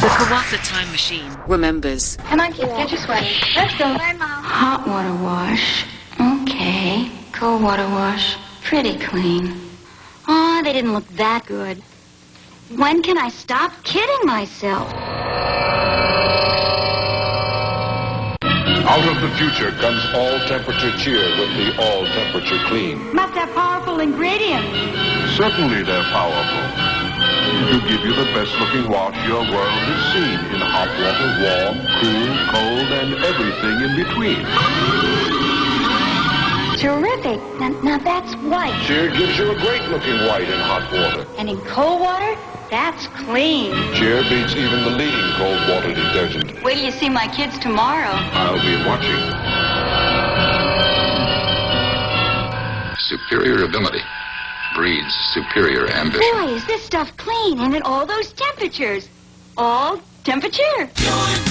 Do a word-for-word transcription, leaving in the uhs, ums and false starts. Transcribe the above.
The Kawasa Time Machine remembers. Come on, kids, get your sweaters. Let's go. Bye, Mom. Hot water wash. Okay. Cold water wash. Pretty clean. Aw, they didn't look that good. When can I stop kidding myself? Out of the future comes all-temperature cheer with the all-temperature clean. Must have powerful ingredients. Certainly they're powerful. To give you the best-looking wash your world has seen in hot water, warm, cool, cold, and everything in between. Terrific. Now, now that's white. Cheer gives you a great-looking white in hot water. And in cold water, that's clean. Cheer beats even the leading cold water detergent. Wait till you see my kids tomorrow. I'll be watching. Superior ability breeds superior ambition. Boy, is this stuff clean and at all those temperatures. All temperature.